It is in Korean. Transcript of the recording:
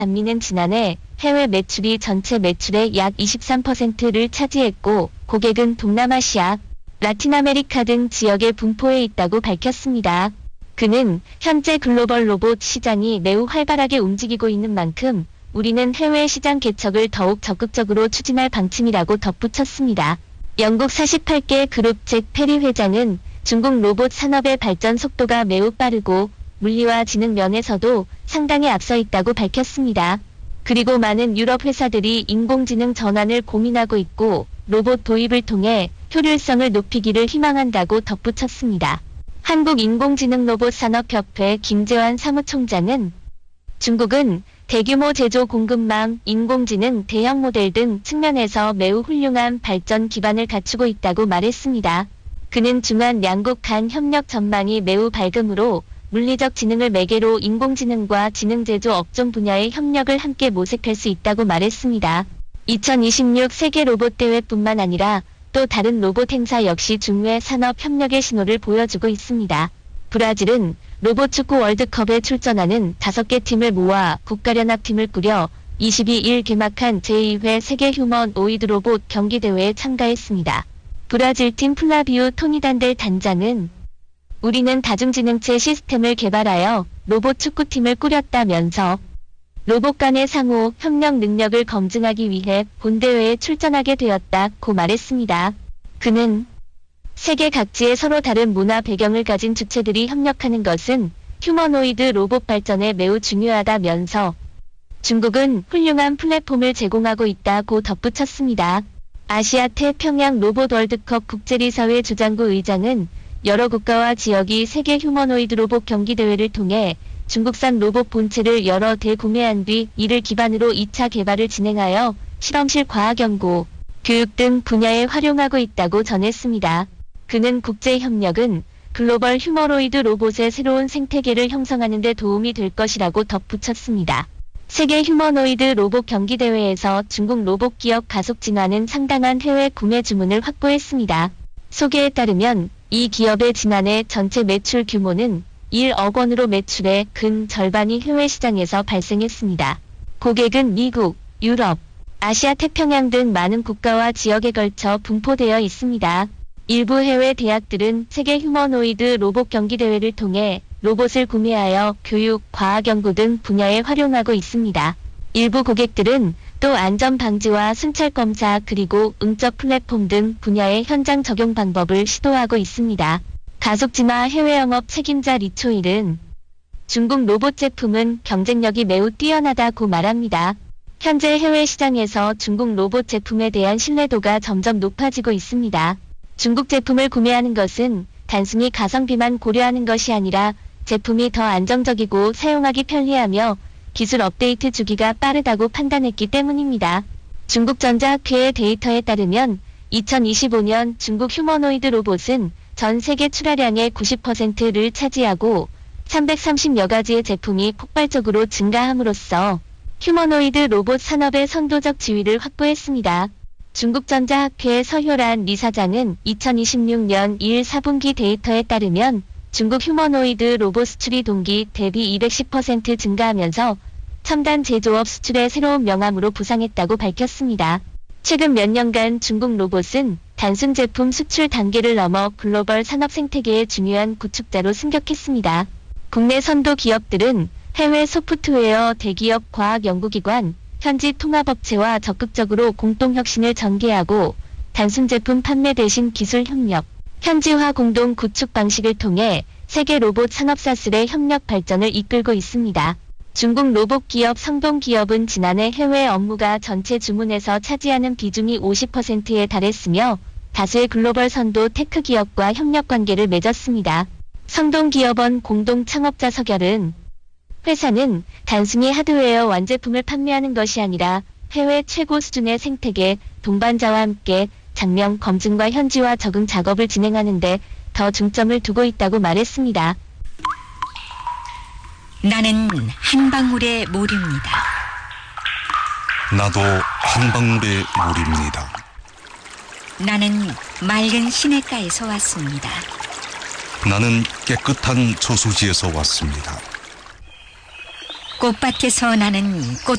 남미는 지난해 해외 매출이 전체 매출의 약 23%를 차지했고 고객은 동남아시아, 라틴아메리카 등 지역에 분포해 있다고 밝혔습니다. 그는 현재 글로벌 로봇 시장이 매우 활발하게 움직이고 있는 만큼 우리는 해외 시장 개척을 더욱 적극적으로 추진할 방침이라고 덧붙였습니다. 영국 48개 그룹 잭 페리 회장은 중국 로봇 산업의 발전 속도가 매우 빠르고 물리와 지능 면에서도 상당히 앞서 있다고 밝혔습니다. 그리고 많은 유럽 회사들이 인공지능 전환을 고민하고 있고 로봇 도입을 통해 효율성을 높이기를 희망한다고 덧붙였습니다. 한국인공지능로봇산업협회 김재환 사무총장은 중국은 대규모 제조 공급망, 인공지능, 대형 모델 등 측면에서 매우 훌륭한 발전 기반을 갖추고 있다고 말했습니다. 그는 중한 양국 간 협력 전망이 매우 밝으므로 물리적 지능을 매개로 인공지능과 지능 제조 업종 분야의 협력을 함께 모색할 수 있다고 말했습니다. 2026 세계 로봇 대회뿐만 아니라 또 다른 로봇 행사 역시 중외 산업 협력의 신호를 보여주고 있습니다. 브라질은 로봇 축구 월드컵에 출전하는 5개 팀을 모아 국가연합팀을 꾸려 22일 개막한 제2회 세계 휴머노이드 로봇 경기대회에 참가했습니다. 브라질 팀 플라비우 토니단델 단장은 우리는 다중지능체 시스템을 개발하여 로봇 축구팀을 꾸렸다면서 로봇 간의 상호 협력 능력을 검증하기 위해 본대회에 출전하게 되었다고 말했습니다. 그는 세계 각지에 서로 다른 문화 배경을 가진 주체들이 협력하는 것은 휴머노이드 로봇 발전에 매우 중요하다면서 중국은 훌륭한 플랫폼을 제공하고 있다고 덧붙였습니다. 아시아 태평양 로봇 월드컵 국제리사회 주장구 의장은 여러 국가와 지역이 세계 휴머노이드 로봇 경기대회를 통해 중국산 로봇 본체를 여러 대 구매한 뒤 이를 기반으로 2차 개발을 진행하여 실험실 과학연구, 교육 등 분야에 활용하고 있다고 전했습니다. 그는 국제협력은 글로벌 휴머노이드 로봇의 새로운 생태계를 형성하는 데 도움이 될 것이라고 덧붙였습니다. 세계 휴머노이드 로봇 경기대회에서 중국 로봇 기업 가속진화는 상당한 해외 구매 주문을 확보했습니다. 소개에 따르면 이 기업의 지난해 전체 매출 규모는 1억 원으로 매출의 근 절반이 해외 시장에서 발생했습니다. 고객은 미국, 유럽, 아시아 태평양 등 많은 국가와 지역에 걸쳐 분포되어 있습니다. 일부 해외 대학들은 세계 휴머노이드 로봇 경기대회를 통해 로봇을 구매하여 교육, 과학연구 등 분야에 활용하고 있습니다. 일부 고객들은 또 안전방지와 순찰검사 그리고 응적 플랫폼 등 분야의 현장 적용 방법을 시도하고 있습니다. 가속진화 해외영업 책임자 리초일은 중국 로봇 제품은 경쟁력이 매우 뛰어나다고 말합니다. 현재 해외 시장에서 중국 로봇 제품에 대한 신뢰도가 점점 높아지고 있습니다. 중국 제품을 구매하는 것은 단순히 가성비만 고려하는 것이 아니라 제품이 더 안정적이고 사용하기 편리하며 기술 업데이트 주기가 빠르다고 판단했기 때문입니다. 중국전자학회의 데이터에 따르면 2025년 중국 휴머노이드 로봇은 전 세계 출하량의 90%를 차지하고 330여 가지의 제품이 폭발적으로 증가함으로써 휴머노이드 로봇 산업의 선도적 지위를 확보했습니다. 중국전자학회 서효란 리사장은 2026년 1일 4분기 데이터에 따르면 중국 휴머노이드 로봇 수출이 동기 대비 210% 증가하면서 첨단 제조업 수출의 새로운 명암으로 부상했다고 밝혔습니다. 최근 몇 년간 중국 로봇은 단순 제품 수출 단계를 넘어 글로벌 산업 생태계의 중요한 구축자로 승격했습니다. 국내 선도 기업들은 해외 소프트웨어 대기업 과학연구기관, 현지 통합업체와 적극적으로 공동혁신을 전개하고 단순 제품 판매 대신 기술 협력, 현지화 공동 구축 방식을 통해 세계 로봇 산업 사슬의 협력 발전을 이끌고 있습니다. 중국 로봇 기업 성동기업은 지난해 해외 업무가 전체 주문에서 차지하는 비중이 50%에 달했으며 다수의 글로벌 선도 테크 기업과 협력 관계를 맺었습니다. 성동기업원 공동 창업자 서결은 회사는 단순히 하드웨어 완제품을 판매하는 것이 아니라 해외 최고 수준의 생태계, 동반자와 함께 장명 검증과 현지화 적응 작업을 진행하는데 더 중점을 두고 있다고 말했습니다. 나는 한 방울의 물입니다. 나도 한 방울의 물입니다. 나는 맑은 시냇가에서 왔습니다. 나는 깨끗한 저수지에서 왔습니다. 꽃밭에서 나는 꽃